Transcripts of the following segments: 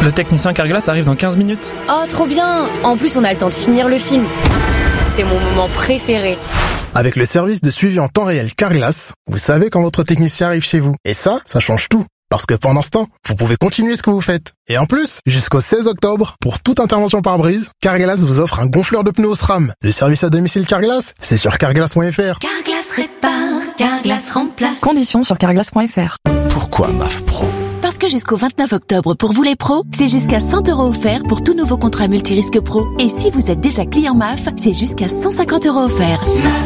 le technicien Carglass arrive dans 15 minutes. Oh, trop bien! En plus, on a le temps de finir le film. C'est mon moment préféré. Avec le service de suivi en temps réel Carglass, vous savez quand votre technicien arrive chez vous. Et ça change tout. Parce que pendant ce temps, vous pouvez continuer ce que vous faites. Et en plus, jusqu'au 16 octobre, pour toute intervention pare-brise, Carglass vous offre un gonfleur de pneus SRAM. Le service à domicile Carglass, c'est sur carglass.fr. Carglass répare, Carglass remplace. Conditions sur carglass.fr. Pourquoi MAF Pro ? Parce que jusqu'au 29 octobre, pour vous les pros, c'est jusqu'à 100 € offerts pour tout nouveau contrat multirisque pro. Et si vous êtes déjà client MAF, c'est jusqu'à 150 € offerts.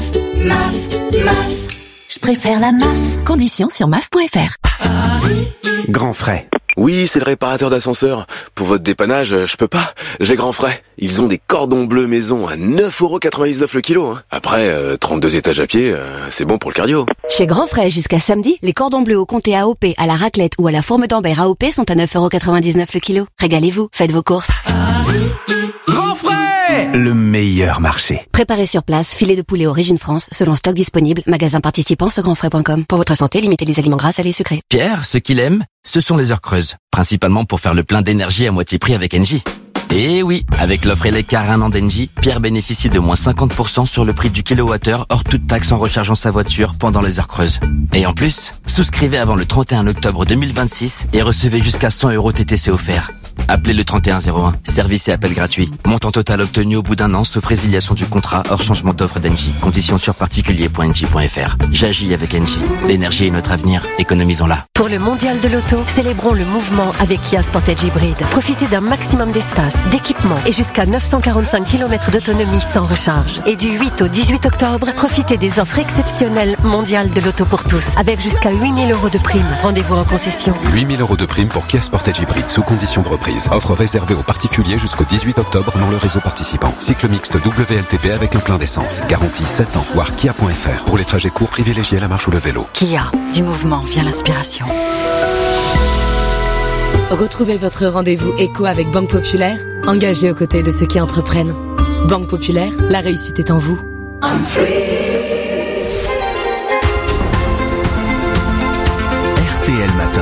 MAF. Je préfère la MAF. Conditions sur maf.fr. Grand Frais. Oui, c'est le réparateur d'ascenseur. Pour votre dépannage, je peux pas. J'ai Grand Frais. Ils ont des cordons bleus maison à 9,99 € le kilo. Après, 32 étages à pied, c'est bon pour le cardio. Chez Grand Frais, jusqu'à samedi, les cordons bleus au comté AOP, à la raclette ou à la forme d'Ambert AOP sont à 9,99 € le kilo. Régalez-vous, faites vos courses. Grand Frais, le meilleur marché. Préparez sur place, filet de poulet Origine France, selon stock disponible, magasin participant sur grandfrais.com. Pour votre santé, limitez les aliments gras, salés et sucrés. Pierre, ce qu'il aime, ce sont les heures creuses. Principalement pour faire le plein d'énergie à moitié prix avec Engie. Et oui, avec l'offre Eleccar 1 an d'Engie, Pierre bénéficie de moins 50% sur le prix du kilowattheure hors toute taxe en rechargeant sa voiture pendant les heures creuses. Et en plus, souscrivez avant le 31 octobre 2026 et recevez jusqu'à 100 € TTC offerts. Appelez le 3101, service et appel gratuit. Montant total obtenu au bout d'un an, sauf résiliation du contrat hors changement d'offre d'Engie. Conditions sur particulier.engie.fr. J'agis avec Engie. L'énergie est notre avenir, économisons-la. Pour le mondial de l'auto, célébrons le mouvement avec Kia Sportage Hybrid. Profitez d'un maximum d'espace, d'équipement et jusqu'à 945 km d'autonomie sans recharge. Et du 8 au 18 octobre, profitez des offres exceptionnelles mondiales de l'auto pour tous, avec jusqu'à 8 000 € de prime. Rendez-vous en concession. 8 000 € de prime pour Kia Sportage Hybrid sous condition de reprise. Offre réservée aux particuliers jusqu'au 18 octobre dans le réseau participant. Cycle mixte WLTP avec un plein d'essence. Garantie 7 ans. Voir kia.fr. Pour les trajets courts, privilégiez la marche ou le vélo. Kia, du mouvement vient l'inspiration. Retrouvez votre rendez-vous éco avec Banque Populaire, engagée aux côtés de ceux qui entreprennent. Banque Populaire, la réussite est en vous. RTL Matin.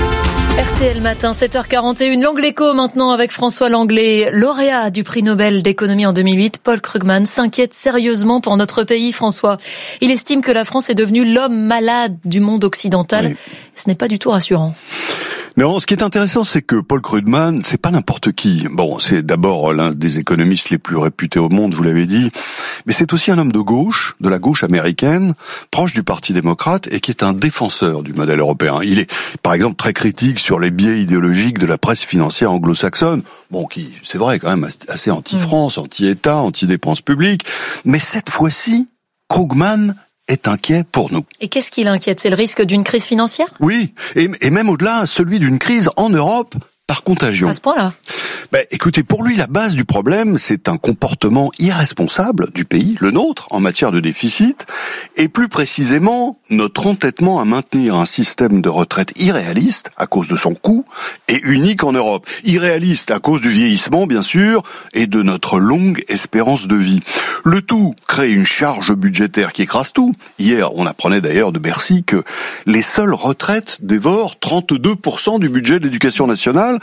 RTL Matin, 7h41, l'Angle Éco maintenant avec François Langlais, lauréat du prix Nobel d'économie en 2008. Paul Krugman s'inquiète sérieusement pour notre pays, François. Il estime que la France est devenue l'homme malade du monde occidental. Oui. Ce n'est pas du tout rassurant. Non, ce qui est intéressant, c'est que Paul Krugman, c'est pas n'importe qui. Bon, c'est d'abord l'un des économistes les plus réputés au monde, vous l'avez dit, mais c'est aussi un homme de gauche, de la gauche américaine, proche du Parti démocrate et qui est un défenseur du modèle européen. Il est, par exemple, très critique sur les biais idéologiques de la presse financière anglo-saxonne, bon, qui, c'est vrai, quand même assez anti-France, anti-État, anti-dépenses publiques, mais cette fois-ci, Krugman est inquiet pour nous. Et qu'est-ce qui l'inquiète ? C'est le risque d'une crise financière ? Oui, et même au-delà, celui d'une crise en Europe par contagion. À ce point-là ? Écoutez, pour lui, la base du problème, c'est un comportement irresponsable du pays, le nôtre, en matière de déficit, et plus précisément, notre entêtement à maintenir un système de retraite irréaliste, à cause de son coût, et unique en Europe. Irréaliste à cause du vieillissement, bien sûr, et de notre longue espérance de vie. Le tout crée une charge budgétaire qui écrase tout. Hier, on apprenait d'ailleurs de Bercy que les seules retraites dévorent 32% du budget de l'éducation nationale,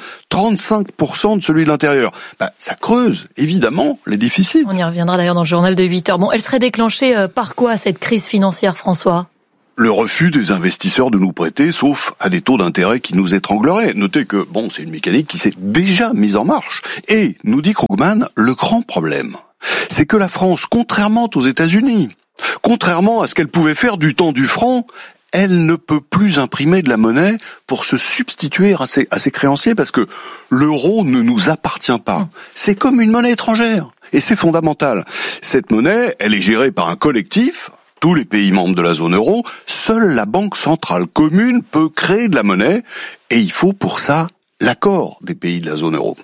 35% de celui de l'intérieur. Ça creuse, évidemment, les déficits. On y reviendra d'ailleurs dans le journal de 8h. Bon, elle serait déclenchée par quoi, cette crise financière, François ? Le refus des investisseurs de nous prêter, sauf à des taux d'intérêt qui nous étrangleraient. Notez que, c'est une mécanique qui s'est déjà mise en marche. Et, nous dit Krugman, le grand problème, c'est que la France, contrairement aux États-Unis, contrairement à ce qu'elle pouvait faire du temps du franc, elle ne peut plus imprimer de la monnaie pour se substituer à ses créanciers parce que l'euro ne nous appartient pas. C'est comme une monnaie étrangère. Et c'est fondamental. Cette monnaie, elle est gérée par un collectif, tous les pays membres de la zone euro. Seule la Banque centrale commune peut créer de la monnaie et il faut pour ça l'accord des pays de la zone euro.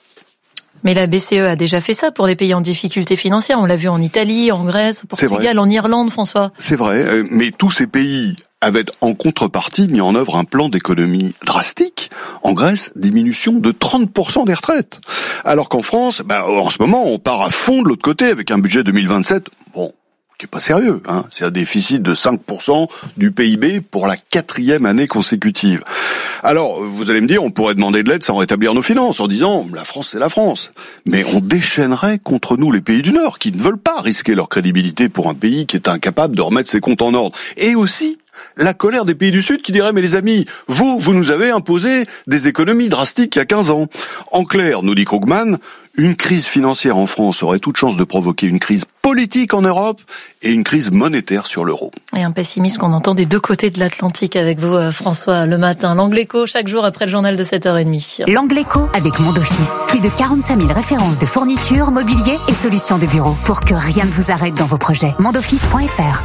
Mais la BCE a déjà fait ça pour des pays en difficulté financière. On l'a vu en Italie, en Grèce, au Portugal, en Irlande, François. C'est vrai, mais tous ces pays avaient en contrepartie mis en œuvre un plan d'économie drastique. En Grèce, diminution de 30% des retraites. Alors qu'en France, en ce moment, on part à fond de l'autre côté avec un budget 2027, qui est pas sérieux, hein. C'est un déficit de 5% du PIB pour la 4e année consécutive. Alors, vous allez me dire, on pourrait demander de l'aide sans rétablir nos finances, en disant, la France, c'est la France. Mais on déchaînerait contre nous les pays du Nord, qui ne veulent pas risquer leur crédibilité pour un pays qui est incapable de remettre ses comptes en ordre. Et aussi, la colère des pays du Sud qui diraient, mais les amis, vous nous avez imposé des économies drastiques il y a 15 ans. En clair, nous dit Krugman, une crise financière en France aurait toute chance de provoquer une crise politique en Europe et une crise monétaire sur l'euro. Et un pessimisme qu'on entend des deux côtés de l'Atlantique avec vous, François, le matin. L'Angleco, chaque jour après le journal de 7h30. L'Angleco avec Mondoffice. Plus de 45 000 références de fournitures, mobilier et solutions de bureau pour que rien ne vous arrête dans vos projets. Mondoffice.fr.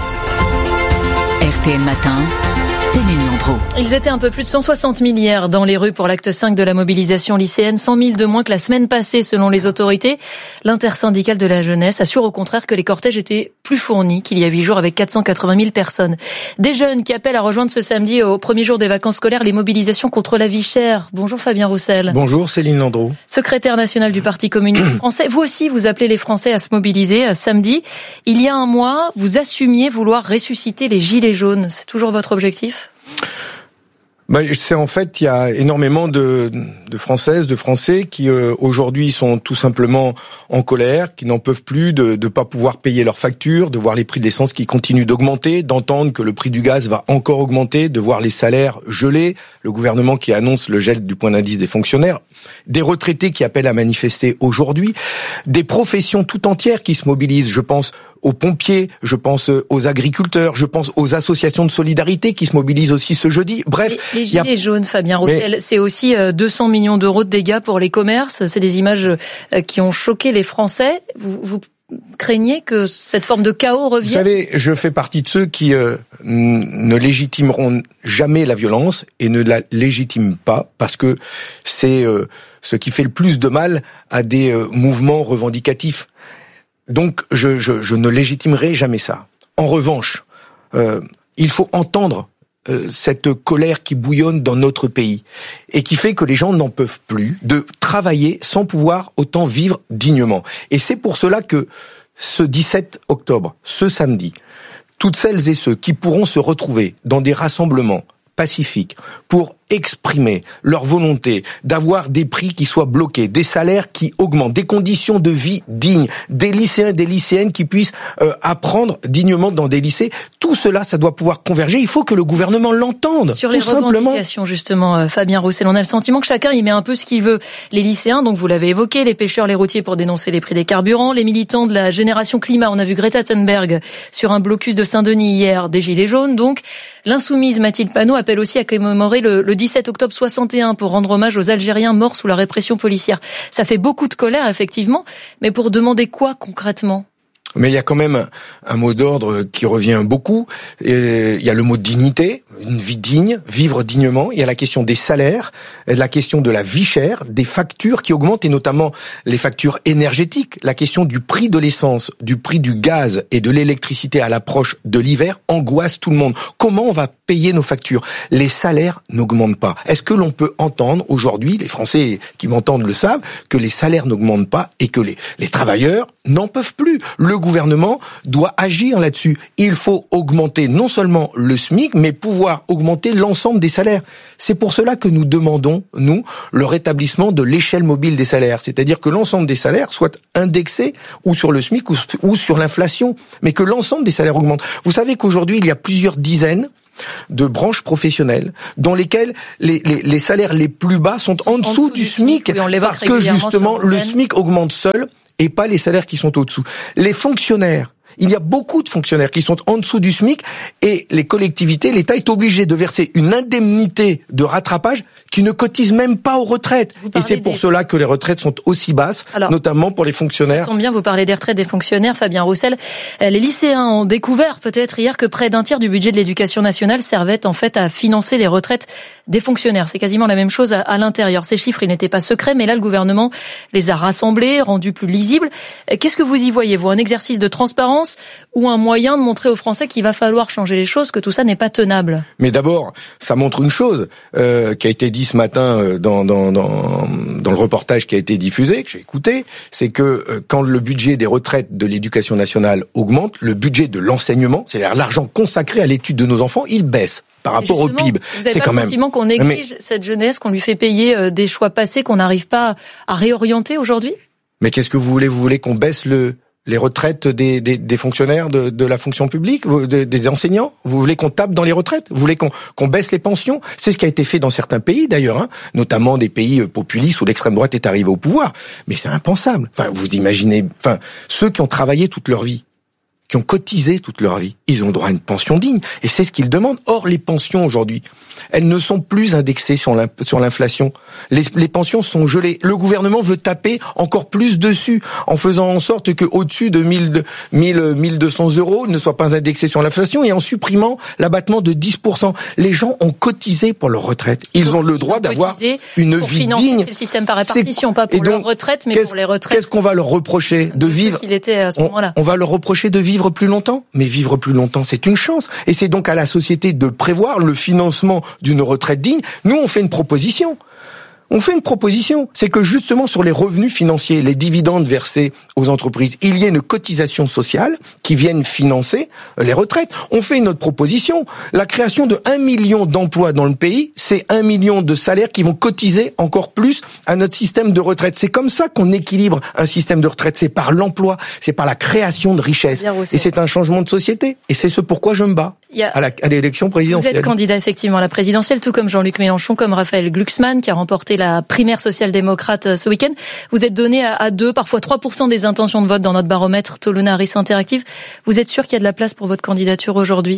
RTL Matin, Céline Landreau. Ils étaient un peu plus de 160 000 hier dans les rues pour l'acte 5 de la mobilisation lycéenne. 100 000 de moins que la semaine passée selon les autorités. L'intersyndicale de la jeunesse assure au contraire que les cortèges étaient plus fournis qu'il y a 8 jours avec 480 000 personnes. Des jeunes qui appellent à rejoindre ce samedi au premier jour des vacances scolaires les mobilisations contre la vie chère. Bonjour Fabien Roussel. Bonjour Céline Landreau. Secrétaire national du Parti communiste français. Vous aussi, vous appelez les Français à se mobiliser samedi. Il y a un mois, vous assumiez vouloir ressusciter les gilets jaunes. C'est toujours votre objectif ? C'est en fait, il y a énormément de Françaises, de Français qui aujourd'hui sont tout simplement en colère, qui n'en peuvent plus de pas pouvoir payer leurs factures, de voir les prix de l'essence qui continuent d'augmenter, d'entendre que le prix du gaz va encore augmenter, de voir les salaires gelés, le gouvernement qui annonce le gel du point d'indice des fonctionnaires, des retraités qui appellent à manifester aujourd'hui, des professions tout entières qui se mobilisent. Je pense aux pompiers, je pense aux agriculteurs, je pense aux associations de solidarité qui se mobilisent aussi ce jeudi. Bref, les gilets jaunes, Fabien Roussel, c'est aussi 200 millions d'euros de dégâts pour les commerces. C'est des images qui ont choqué les Français. Vous craignez que cette forme de chaos revienne ? Vous savez, je fais partie de ceux qui ne légitimeront jamais la violence et ne la légitiment pas parce que c'est ce qui fait le plus de mal à des mouvements revendicatifs. Donc, je ne légitimerai jamais ça. En revanche, il faut entendre cette colère qui bouillonne dans notre pays et qui fait que les gens n'en peuvent plus de travailler sans pouvoir autant vivre dignement. Et c'est pour cela que ce 17 octobre, ce samedi, toutes celles et ceux qui pourront se retrouver dans des rassemblements pacifiques pour exprimer leur volonté d'avoir des prix qui soient bloqués, des salaires qui augmentent, des conditions de vie dignes, des lycéens et des lycéennes qui puissent apprendre dignement dans des lycées. Tout cela, ça doit pouvoir converger. Il faut que le gouvernement l'entende. Sur les revendications, justement, Fabien Roussel, on a le sentiment que chacun y met un peu ce qu'il veut. Les lycéens, donc vous l'avez évoqué, les pêcheurs, les routiers pour dénoncer les prix des carburants, les militants de la génération climat. On a vu Greta Thunberg sur un blocus de Saint-Denis hier, des gilets jaunes. Donc, l'insoumise Mathilde Panot appelle aussi à commémorer le 17 octobre 61 pour rendre hommage aux Algériens morts sous la répression policière. Ça fait beaucoup de colère, effectivement, mais pour demander quoi concrètement ? Mais il y a quand même un mot d'ordre qui revient beaucoup. Il y a le mot dignité, une vie digne, vivre dignement. Il y a la question des salaires, la question de la vie chère, des factures qui augmentent et notamment les factures énergétiques. La question du prix de l'essence, du prix du gaz et de l'électricité à l'approche de l'hiver angoisse tout le monde. Comment on va payer nos factures ? Les salaires n'augmentent pas. Est-ce que l'on peut entendre aujourd'hui, les Français qui m'entendent le savent, que les salaires n'augmentent pas et que les travailleurs n'en peuvent plus ? Le gouvernement doit agir là-dessus. Il faut augmenter non seulement le SMIC, mais pouvoir augmenter l'ensemble des salaires. C'est pour cela que nous demandons, nous, le rétablissement de l'échelle mobile des salaires. C'est-à-dire que l'ensemble des salaires soient indexés ou sur le SMIC ou sur l'inflation, mais que l'ensemble des salaires augmente. Vous savez qu'aujourd'hui, il y a plusieurs dizaines de branches professionnelles dans lesquelles les salaires les plus bas sont en dessous du SMIC parce que justement le SMIC augmente seul et pas les salaires qui sont au-dessous. Les fonctionnaires, il y a beaucoup de fonctionnaires qui sont en dessous du SMIC et les collectivités, l'État est obligé de verser une indemnité de rattrapage qui ne cotise même pas aux retraites. Et c'est pour cela que les retraites sont aussi basses, notamment pour les fonctionnaires. Ça tombe bien, vous parlez des retraites des fonctionnaires, Fabien Roussel. Les lycéens ont découvert peut-être hier que près d'un tiers du budget de l'éducation nationale servait en fait à financer les retraites des fonctionnaires. C'est quasiment la même chose à l'intérieur. Ces chiffres, ils n'étaient pas secrets, mais là, le gouvernement les a rassemblés, rendus plus lisibles. Qu'est-ce que vous y voyez, vous ? Un exercice de transparence ou un moyen de montrer aux Français qu'il va falloir changer les choses, que tout ça n'est pas tenable ? Mais d'abord, ça montre une chose qui a été dit dit ce matin dans le reportage qui a été diffusé, que j'ai écouté, c'est que quand le budget des retraites de l'éducation nationale augmente, le budget de l'enseignement, c'est-à-dire l'argent consacré à l'étude de nos enfants, il baisse par rapport au PIB. Vous avez pas le sentiment qu'on néglige cette jeunesse, qu'on lui fait payer des choix passés qu'on n'arrive pas à réorienter aujourd'hui? Mais qu'est-ce que vous voulez? Vous voulez qu'on baisse les retraites des fonctionnaires de la fonction publique, des enseignants? Vous voulez qu'on tape dans les retraites? Vous voulez qu'on baisse les pensions? C'est ce qui a été fait dans certains pays d'ailleurs, notamment des pays populistes où l'extrême droite est arrivée au pouvoir. Mais c'est impensable. Enfin, vous imaginez, ceux qui ont travaillé toute leur vie, qui ont cotisé toute leur vie, ils ont droit à une pension digne. Et c'est ce qu'ils demandent. Or, les pensions aujourd'hui, elles ne sont plus indexées sur l'inflation. Les pensions sont gelées. Le gouvernement veut taper encore plus dessus, en faisant en sorte que au-dessus de 1200 € ne soient pas indexés sur l'inflation et en supprimant l'abattement de 10%. Les gens ont cotisé pour leur retraite. Ils ont le droit d'avoir une vie digne. C'est le système par répartition, pas pour leur retraite, mais pour les retraites. Qu'est-ce qu'on va leur reprocher? De vivre. Qu'il était à ce moment-là. On va leur reprocher de vivre plus longtemps, mais vivre plus longtemps, c'est une chance. Et c'est donc à la société de prévoir le financement d'une retraite digne. Nous, on fait une proposition. C'est que justement sur les revenus financiers, les dividendes versés aux entreprises, il y ait une cotisation sociale qui vienne financer les retraites. On fait une autre proposition. La création de 1 million d'emplois dans le pays, c'est 1 million de salaires qui vont cotiser encore plus à notre système de retraite. C'est comme ça qu'on équilibre un système de retraite. C'est par l'emploi, c'est par la création de richesses. Et c'est un changement de société. Et c'est ce pourquoi je me bats à l'élection présidentielle. Vous êtes candidat effectivement à la présidentielle, tout comme Jean-Luc Mélenchon, comme Raphaël Glucksmann, qui a remporté la primaire social-démocrate ce week-end. Vous êtes donné à 2, parfois 3% des intentions de vote dans notre baromètre Toluna Harris Interactive. Vous êtes sûr qu'il y a de la place pour votre candidature aujourd'hui?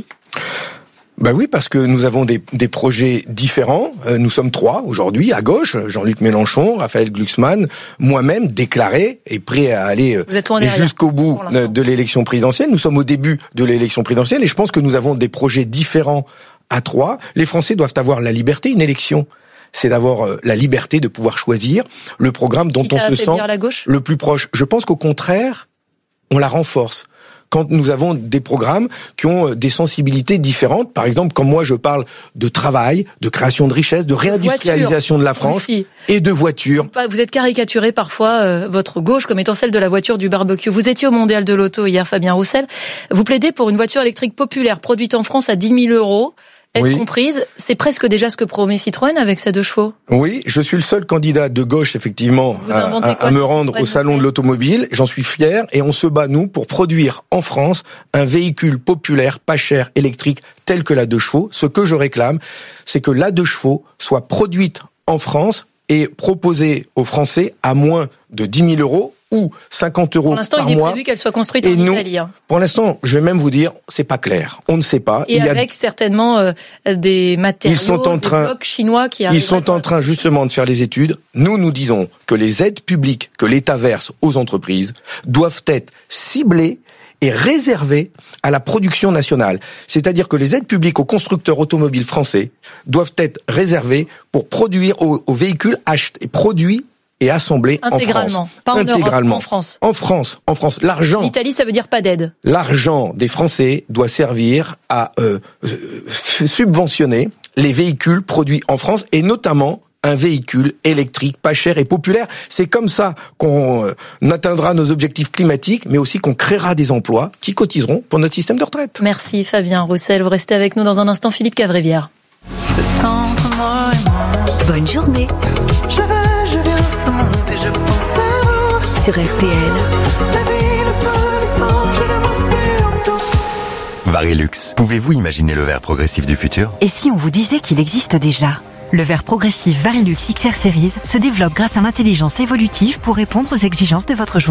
Oui, parce que nous avons des projets différents. Nous sommes 3 aujourd'hui à gauche. Jean-Luc Mélenchon, Raphaël Glucksmann, moi-même déclaré et prêt à aller jusqu'au bout de l'élection présidentielle. Nous sommes au début de l'élection présidentielle et je pense que nous avons des projets différents à 3. Les Français doivent avoir la liberté. Une élection, c'est d'avoir la liberté de pouvoir choisir le programme dont on se sent le plus proche. Je pense qu'au contraire, on la renforce. Quand nous avons des programmes qui ont des sensibilités différentes, par exemple, quand moi je parle de travail, de création de richesse, de réindustrialisation de la France et de voitures. Vous êtes caricaturé parfois, votre gauche, comme étant celle de la voiture du barbecue. Vous étiez au Mondial de l'Auto hier, Fabien Roussel. Vous plaidez pour une voiture électrique populaire produite en France à 10 000 €. Comprise, c'est presque déjà ce que promet Citroën avec ses 2 chevaux. Oui, je suis le seul candidat de gauche, effectivement, à me rendre au salon de l'automobile. J'en suis fier et on se bat, nous, pour produire en France un véhicule populaire, pas cher, électrique, tel que la 2 chevaux. Ce que je réclame, c'est que la 2 chevaux soit produite en France et proposée aux Français à moins de 10 000 € ou 50 € par mois. Pour l'instant, il est prévu qu'elle soit construite en Italie. Pour l'instant, je vais même vous dire, c'est pas clair. On ne sait pas. Et avec certainement des matériaux, des blocs chinois qui arrivent. Ils sont en train justement de faire les études. Nous disons que les aides publiques que l'État verse aux entreprises doivent être ciblées et réservées à la production nationale. C'est-à-dire que les aides publiques aux constructeurs automobiles français doivent être réservées pour produire aux véhicules achetés, produits et assemblés intégralement, en France. Pas en Europe, en France. En France. L'argent. L'Italie, ça veut dire pas d'aide. L'argent des Français doit servir à subventionner les véhicules produits en France et notamment un véhicule électrique pas cher et populaire. C'est comme ça qu'on atteindra nos objectifs climatiques, mais aussi qu'on créera des emplois qui cotiseront pour notre système de retraite. Merci Fabien Roussel. Vous restez avec nous dans un instant. Philippe Cavrivière. C'est entre moi et moi. Bonne journée. Je viens, ça monte et je pense à vous. Sur RTL. La vie, le feu, le sang, je le mentionne tout. Varilux, pouvez-vous imaginer le verre progressif du futur? Et si on vous disait qu'il existe déjà? Le verre progressif Varilux XR Series se développe grâce à l'intelligence évolutive pour répondre aux exigences de votre journée.